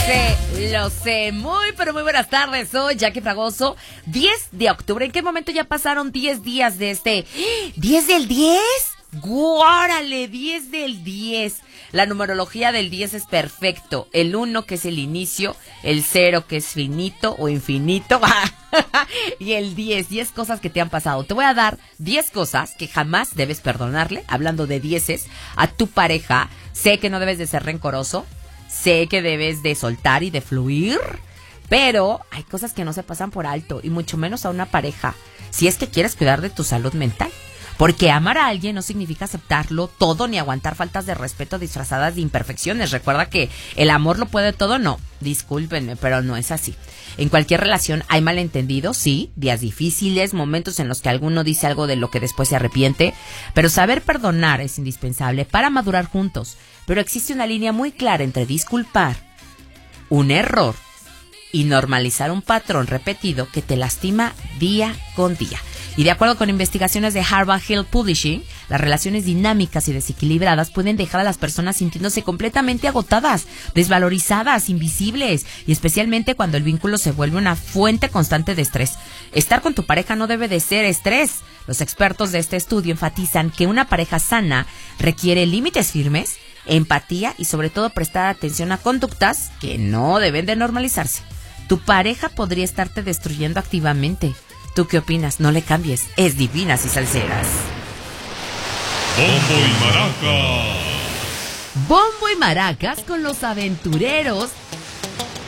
Lo sé. Muy, pero muy buenas tardes. Soy Jackie Fragoso. 10 de octubre. ¿En qué momento ya pasaron 10 días de este? ¿10 del 10? ¡Guárale! 10 del 10. La numerología del 10 es perfecto. El 1, que es el inicio. El 0, que es finito o infinito. Y el 10 cosas que te han pasado. Te voy a dar 10 cosas que jamás debes perdonarle. Hablando de 10 a tu pareja. Sé que no debes de ser rencoroso. Sé que debes de soltar y de fluir. Pero hay cosas que no se pasan por alto. Y mucho menos a una pareja. Si es que quieres cuidar de tu salud mental. Porque amar a alguien no significa aceptarlo todo ni aguantar faltas de respeto disfrazadas de imperfecciones. Recuerda que el amor lo puede todo. No, discúlpenme, pero no es así. En cualquier relación hay malentendidos, sí, días difíciles, momentos en los que alguno dice algo de lo que después se arrepiente. Pero saber perdonar es indispensable para madurar juntos. Pero existe una línea muy clara entre disculpar un error y normalizar un patrón repetido que te lastima día con día. Y de acuerdo con investigaciones de Harvard Hill Publishing, las relaciones dinámicas y desequilibradas pueden dejar a las personas sintiéndose completamente agotadas, desvalorizadas, invisibles, y especialmente cuando el vínculo se vuelve una fuente constante de estrés. Estar con tu pareja no debe de ser estrés. Los expertos de este estudio enfatizan que una pareja sana requiere límites firmes, empatía y sobre todo prestar atención a conductas que no deben de normalizarse. Tu pareja podría estarte destruyendo activamente. ¿Tú qué opinas? No le cambies. Es Divinas y Salseras. Bombo y Maracas. Bombo y maracas con los aventureros